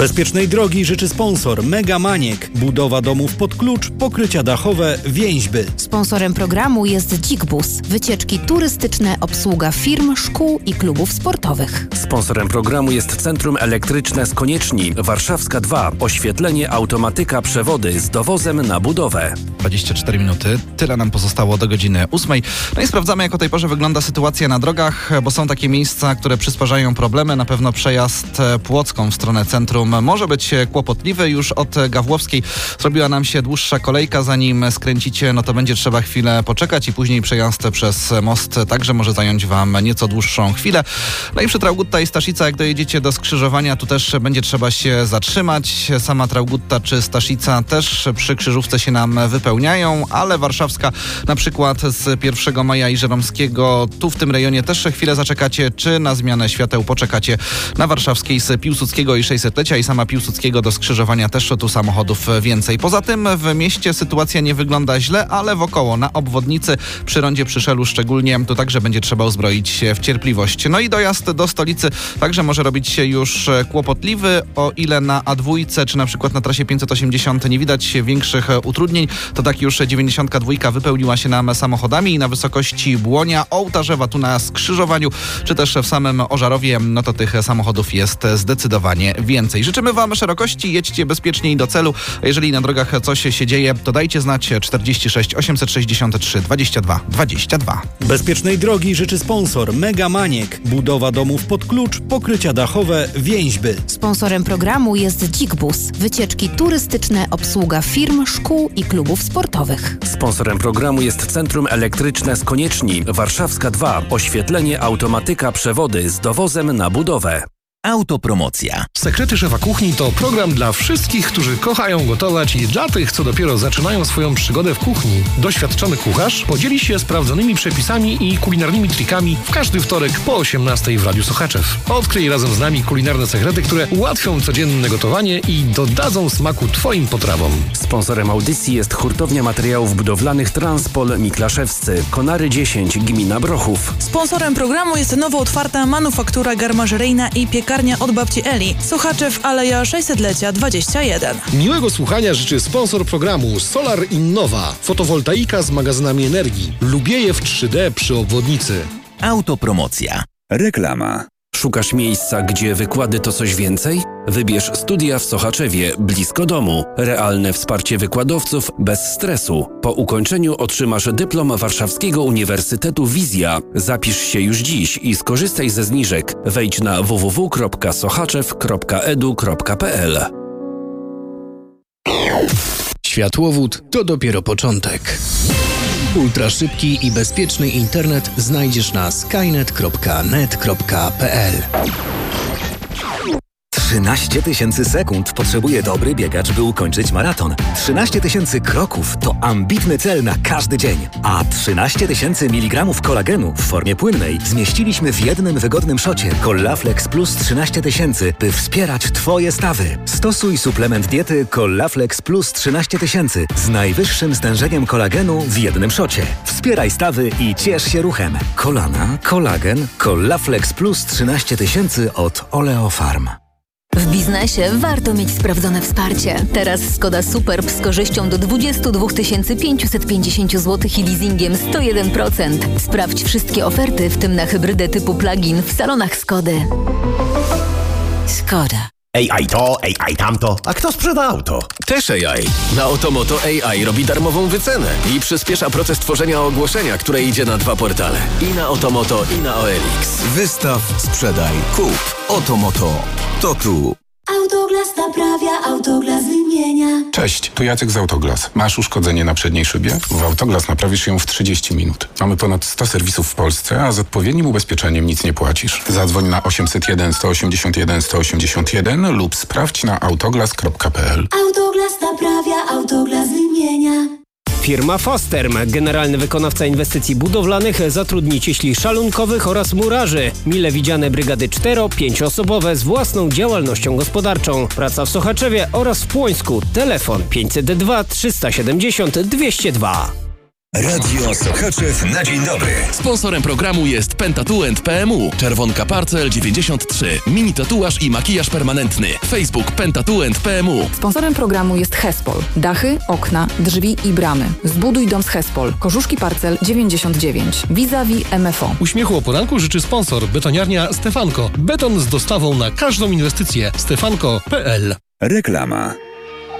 Bezpiecznej drogi życzy sponsor Mega Maniek. Budowa domów pod klucz, pokrycia dachowe, więźby. Sponsorem programu jest Dzik-Bus. Wycieczki turystyczne, obsługa firm, szkół i klubów sportowych. Sponsorem programu jest Centrum Elektryczne z Konieczni, Warszawska 2. Oświetlenie, automatyka, przewody z dowozem na budowę. 24 minuty. Tyle nam pozostało do godziny 8. No i sprawdzamy, jak o tej porze wygląda sytuacja na drogach, bo są takie miejsca, które przysparzają problemy. Na pewno przejazd Płocką w stronę centrum może być kłopotliwy. Już od Gawłowskiej zrobiła nam się dłuższa kolejka. Zanim skręcicie, no to będzie trzeba chwilę poczekać i później przejazd przez most także może zająć wam nieco dłuższą chwilę. No i przy Traugutta i Staszica, jak dojedziecie do skrzyżowania, tu też będzie trzeba się zatrzymać. Sama Traugutta czy Staszica też przy krzyżówce się nam wypełniają, ale Warszawska na przykład z 1 Maja i Żeromskiego, tu w tym rejonie też chwilę zaczekacie, czy na zmianę świateł poczekacie. Na Warszawskiej z Piłsudskiego i 600-lecia i sama Piłsudskiego do skrzyżowania też tu samochodów więcej. Poza tym w mieście sytuacja nie wygląda źle, ale wokoło, na obwodnicy, przy rondzie Przyszelu szczególnie, to także będzie trzeba uzbroić się w cierpliwość. No i dojazd do stolicy także może robić się już kłopotliwy, o ile na A2 czy na przykład na trasie 580 nie widać większych utrudnień, to tak już 92 wypełniła się nam samochodami i na wysokości Błonia, Ołtarzewa, tu na skrzyżowaniu, czy też w samym Ożarowie, no to tych samochodów jest zdecydowanie więcej. Życzymy wam szerokości, jedźcie bezpiecznie i do celu. A jeżeli na drogach coś się dzieje, to dajcie znać 46 863 22 22. Bezpiecznej drogi życzy sponsor Mega Maniek. Budowa domów pod klucz, pokrycia dachowe, więźby. Sponsorem programu jest Dzik-Bus. Wycieczki turystyczne, obsługa firm, szkół i klubów sportowych. Sponsorem programu jest Centrum Elektryczne z Konieczni, Warszawska 2. Oświetlenie, automatyka, przewody z dowozem na budowę. Autopromocja. Sekrety Szefa Kuchni to program dla wszystkich, którzy kochają gotować i dla tych, co dopiero zaczynają swoją przygodę w kuchni. Doświadczony kucharz podzieli się sprawdzonymi przepisami i kulinarnymi trikami w każdy wtorek po 18:00 w Radiu Sochaczew. Odkryj razem z nami kulinarne sekrety, które ułatwią codzienne gotowanie i dodadzą smaku Twoim potrawom. Sponsorem audycji jest Hurtownia Materiałów Budowlanych Transpol Miklaszewscy, Konary 10, gmina Brochów. Sponsorem programu jest nowo otwarta manufaktura garmażeryjna i piekarnia od babci Eli. Sochaczew, Aleja 600-lecia 21. Miłego słuchania życzy sponsor programu Solar Innova. Fotowoltaika z magazynami energii. Lubiejew 3D przy obwodnicy. Autopromocja. Reklama. Szukasz miejsca, gdzie wykłady to coś więcej? Wybierz studia w Sochaczewie, blisko domu. Realne wsparcie wykładowców bez stresu. Po ukończeniu otrzymasz dyplom Warszawskiego Uniwersytetu Wizja. Zapisz się już dziś i skorzystaj ze zniżek. Wejdź na www.sochaczew.edu.pl. Światłowód to dopiero początek. Ultraszybki i bezpieczny internet znajdziesz na skynet.net.pl. 13 000 sekund potrzebuje dobry biegacz, by ukończyć maraton. 13 000 kroków to ambitny cel na każdy dzień. A 13 000 mg kolagenu w formie płynnej zmieściliśmy w jednym wygodnym szocie Collaflex Plus 13 000, by wspierać Twoje stawy. Stosuj suplement diety Collaflex Plus 13 000 z najwyższym stężeniem kolagenu w jednym szocie. Wspieraj stawy i ciesz się ruchem. Kolana, kolagen, Collaflex Plus 13 000 od Oleofarm. W biznesie warto mieć sprawdzone wsparcie. Teraz Skoda Superb z korzyścią do 22 550 zł i leasingiem 101%. Sprawdź wszystkie oferty, w tym na hybrydę typu plug-in w salonach Skody. Skoda. AI to, AI tamto. A kto sprzeda auto? Też AI. Na Otomoto AI robi darmową wycenę i przyspiesza proces tworzenia ogłoszenia, które idzie na 2 portale. I na Otomoto, i na OLX. Wystaw, sprzedaj, kup. Otomoto. To tu. Autoglas naprawia, Autoglas wymienia. Cześć, tu Jacek z Autoglas. Masz uszkodzenie na przedniej szybie? W Autoglas naprawisz ją w 30 minut. Mamy ponad 100 serwisów w Polsce, a z odpowiednim ubezpieczeniem nic nie płacisz. Zadzwoń na 801 181 181 lub sprawdź na autoglas.pl. Autoglas naprawia, Autoglas wymienia. Firma Fasterm, generalny wykonawca inwestycji budowlanych, zatrudni cieśli szalunkowych oraz murarzy. Mile widziane brygady 4-5 osobowe z własną działalnością gospodarczą. Praca w Sochaczewie oraz w Płońsku. Telefon 502 370 202. Radio Sochaczew na dzień dobry. Sponsorem programu jest Pentatuent PMU, Czerwonka Parcel 93, mini tatuaż i makijaż permanentny. Facebook Pentatuent PMU. Sponsorem programu jest Hespol. Dachy, okna, drzwi i bramy. Zbuduj dom z Hespol. Korzuszki Parcel 99. Vis-a-vis MFO. Uśmiechu o poranku życzy sponsor betoniarnia Stefanko. Beton z dostawą na każdą inwestycję. Stefanko.pl. Reklama.